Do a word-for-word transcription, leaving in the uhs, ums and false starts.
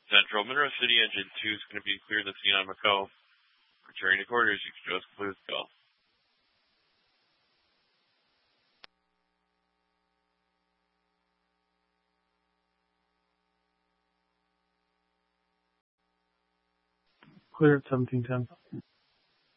Central. Monroe City Engine two is going to be clear the scene on Macau. Returning to quarters, you can just clear the call. Clear at seventeen ten.